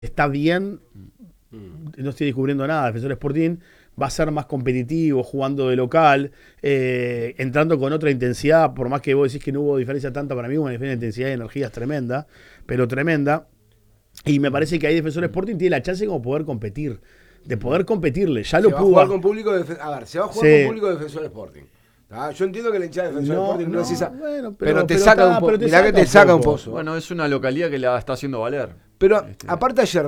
está bien, no estoy descubriendo nada, Defensor Sporting va a ser más competitivo, jugando de local, entrando con otra intensidad, por más que vos decís que no hubo diferencia tanta, para mí hubo una diferencia de intensidad y energía tremenda, pero tremenda, y me parece que ahí Defensor Sporting tiene la chance como poder competir, de poder competirle, ya lo pudo. Se va a jugar con público de Defensor Sporting. Yo entiendo que la hinchada de Defensor Sporting no es esa, bueno, pero te saca un poco. Mirá que te saca un pozo. Bueno, es una localidad que la está haciendo valer. Pero aparte ayer